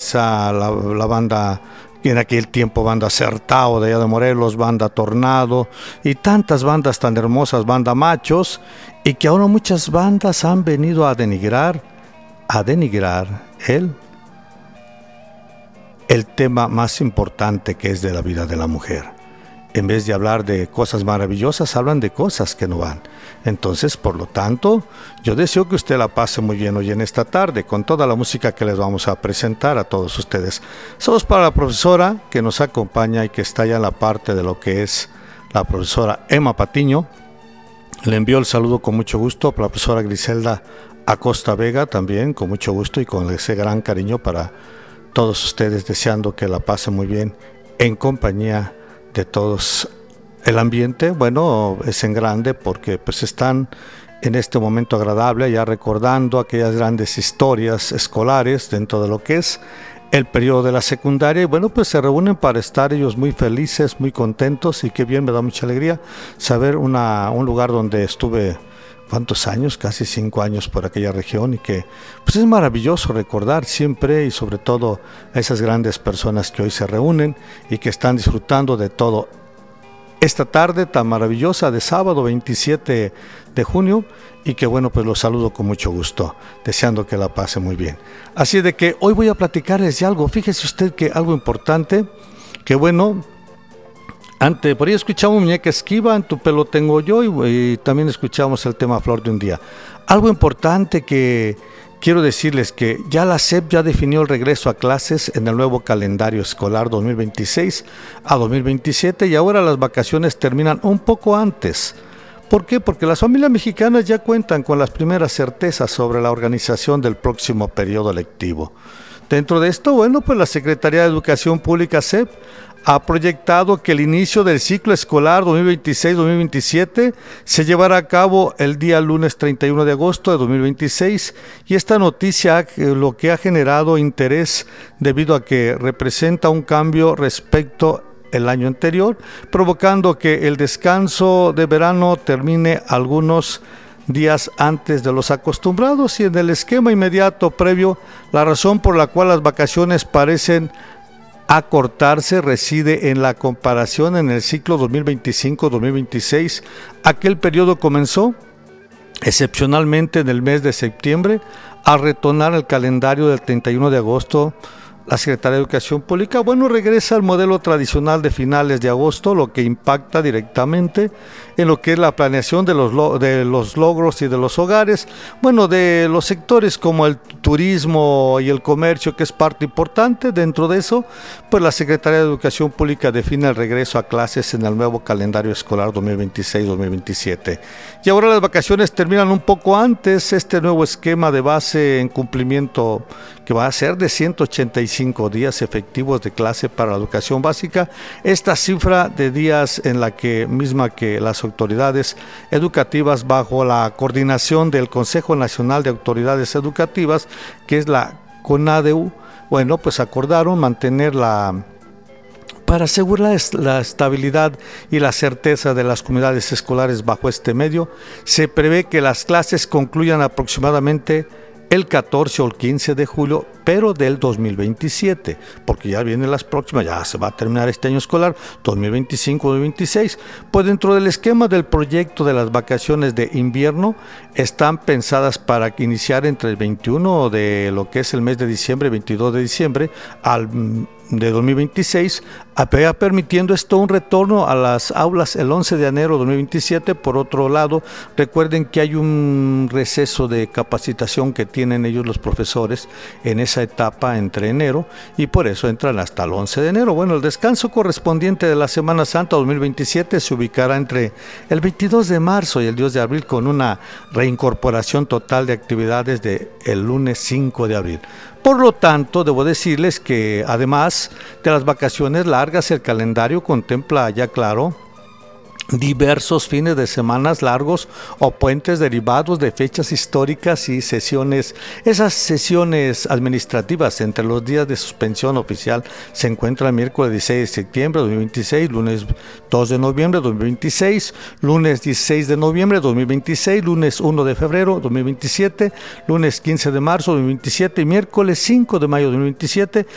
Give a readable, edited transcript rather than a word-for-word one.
Fuerza, la banda, en aquel tiempo banda Certao de allá de Morelos, banda Tornado y tantas bandas tan hermosas, banda Machos, y que ahora muchas bandas han venido a denigrar el tema más importante que es de la vida de la mujer. En vez de hablar de cosas maravillosas, hablan de cosas que no van. Entonces, por lo tanto, yo deseo que usted la pase muy bien hoy en esta tarde con toda la música que les vamos a presentar a todos ustedes. Saludos para la profesora que nos acompaña y que está ya en la parte de lo que es la profesora Emma Patiño. Le envío el saludo con mucho gusto para la profesora Griselda Acosta Vega, también con mucho gusto y con ese gran cariño para todos ustedes, deseando que la pasen muy bien en compañía de todos. El ambiente, bueno, es en grande porque pues están en este momento agradable ya recordando aquellas grandes historias escolares dentro de lo que es el periodo de la secundaria, y bueno, pues se reúnen para estar ellos muy felices, muy contentos, y qué bien, me da mucha alegría saber un lugar donde estuve ¿cuántos años? Casi 5 años por aquella región, y que pues es maravilloso recordar siempre y sobre todo a esas grandes personas que hoy se reúnen y que están disfrutando de todo esta tarde tan maravillosa de sábado 27 de junio, y que bueno, pues los saludo con mucho gusto, deseando que la pase muy bien. Así de que hoy voy a platicarles de algo. Fíjese usted que algo importante, que bueno, por ahí escuchamos Muñeca Esquiva, En tu pelo tengo yo, y también escuchamos el tema Flor de un día. Algo importante que quiero decirles, que ya la SEP ya definió el regreso a clases en el nuevo calendario escolar 2026 a 2027, y ahora las vacaciones terminan un poco antes. ¿Por qué? Porque las familias mexicanas ya cuentan con las primeras certezas sobre la organización del próximo periodo lectivo. Dentro de esto, bueno, pues la Secretaría de Educación Pública SEP ha proyectado que el inicio del ciclo escolar 2026-2027 se llevará a cabo el día lunes 31 de agosto de 2026, y esta noticia lo que ha generado interés debido a que representa un cambio respecto el año anterior, provocando que el descanso de verano termine algunos días antes de los acostumbrados, y en el esquema inmediato previo, la razón por la cual las vacaciones parecen acortarse reside en la comparación en el ciclo 2025-2026. Aquel periodo comenzó excepcionalmente en el mes de septiembre, al retornar el calendario del 31 de agosto. La Secretaría de Educación Pública, bueno, regresa al modelo tradicional de finales de agosto, lo que impacta directamente en lo que es la planeación de los logros y de los hogares, bueno, de los sectores como el turismo y el comercio, que es parte importante. Dentro de eso, pues la Secretaría de Educación Pública define el regreso a clases en el nuevo calendario escolar 2026-2027. Y ahora las vacaciones terminan un poco antes. Este nuevo esquema de base en cumplimiento, que va a ser de 185 días efectivos de clase para la educación básica. Esta cifra de días en la que las autoridades educativas, bajo la coordinación del Consejo Nacional de Autoridades Educativas, que es la CONADEU, bueno, pues acordaron mantenerla para asegurar la estabilidad y la certeza de las comunidades escolares. Bajo este medio, se prevé que las clases concluyan aproximadamente el 14 o el 15 de julio, pero del 2027, porque ya vienen las próximas, ya se va a terminar este año escolar 2025-2026. Pues dentro del esquema del proyecto de las vacaciones de invierno, están pensadas para iniciar entre el 21 de lo que es el mes de diciembre, 22 de diciembre, de 2026, permitiendo esto un retorno a las aulas el 11 de enero de 2027. Por otro lado, recuerden que hay un receso de capacitación que tienen ellos los profesores en esa etapa entre enero, y por eso entran hasta el 11 de enero. Bueno, el descanso correspondiente de la Semana Santa 2027 se ubicará entre el 22 de marzo y el 2 de abril, con una reincorporación total de actividades de el lunes 5 de abril. Por lo tanto, debo decirles que además de las vacaciones largas, el calendario contempla ya claro diversos fines de semanas largos o puentes derivados de fechas históricas y sesiones. Esas sesiones administrativas entre los días de suspensión oficial se encuentran el miércoles 16 de septiembre de 2026, lunes 2 de noviembre de 2026, lunes 16 de noviembre de 2026, lunes 1 de febrero de 2027, lunes 15 de marzo de 2027 y miércoles 5 de mayo de 2027.